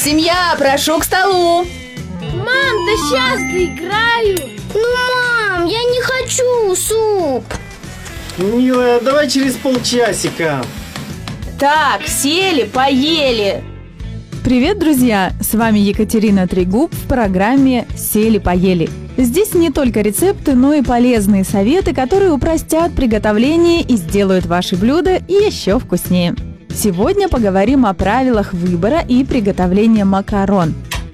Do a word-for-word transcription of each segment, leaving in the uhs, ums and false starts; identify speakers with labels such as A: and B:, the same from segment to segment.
A: Семья, прошу к столу.
B: Мам, да сейчас доиграю.
C: Ну, мам, я не хочу суп.
D: Милая, давай через полчасика.
A: Так, сели, поели.
E: Привет, друзья! С вами Екатерина Трегуб в программе «Сели-поели». Здесь не только рецепты, но и полезные советы, которые упростят приготовление и сделают ваши блюда еще вкуснее. Сегодня поговорим о правилах выбора и приготовления макарон.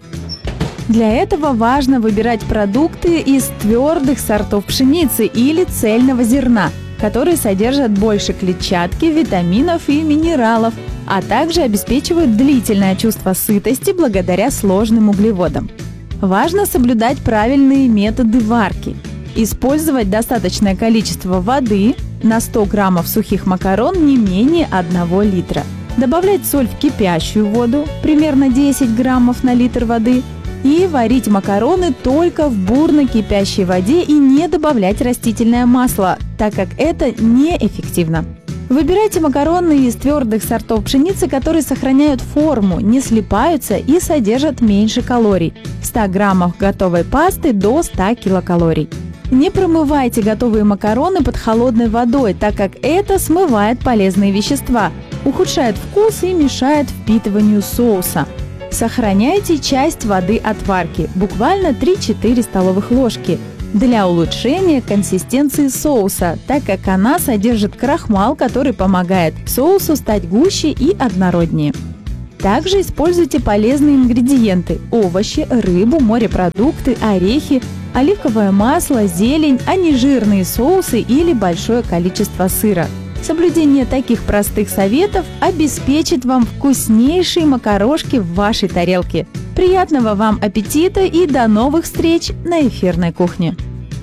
E: Для этого важно выбирать продукты из твердых сортов пшеницы или цельного зерна, которые содержат больше клетчатки, витаминов и минералов, а также обеспечивают длительное чувство сытости благодаря сложным углеводам. Важно соблюдать правильные методы варки. Использовать достаточное количество воды, на сто граммов сухих макарон не менее одного литра. Добавлять соль в кипящую воду, примерно десять граммов на литр воды, и варить макароны только в бурно кипящей воде и не добавлять растительное масло, так как это неэффективно. Выбирайте макароны из твердых сортов пшеницы, которые сохраняют форму, не слипаются и содержат меньше калорий. В ста граммах готовой пасты до ста килокалорий. Не промывайте готовые макароны под холодной водой, так как это смывает полезные вещества, ухудшает вкус и мешает впитыванию соуса. Сохраняйте часть воды от варки, буквально три-четыре столовых ложки, для улучшения консистенции соуса, так как она содержит крахмал, который помогает соусу стать гуще и однороднее. Также используйте полезные ингредиенты – овощи, рыбу, морепродукты, орехи, оливковое масло, зелень, а не жирные соусы или большое количество сыра. Соблюдение таких простых советов обеспечит вам вкуснейшие макарошки в вашей тарелке. Приятного вам аппетита и до новых встреч на эфирной кухне.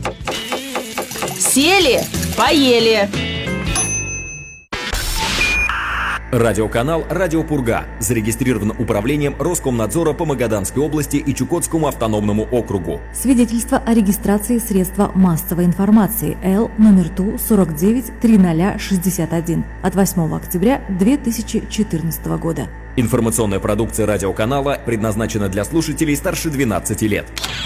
A: Сели, поели.
F: Радиоканал «Радио Пурга» зарегистрирован управлением Роскомнадзора по Магаданской области и Чукотскому автономному округу.
G: Свидетельство о регистрации средства массовой информации Л номер Ту сорок девять триста шестьдесят один от восьмого октября две тысячи четырнадцатого года.
F: Информационная продукция радиоканала предназначена для слушателей старше двенадцати лет.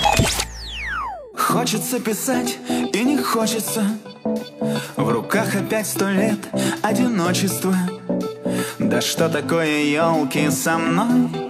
H: Хочется писать и не хочется. В руках опять сто лет одиночества. Да что такое, елки, со мной?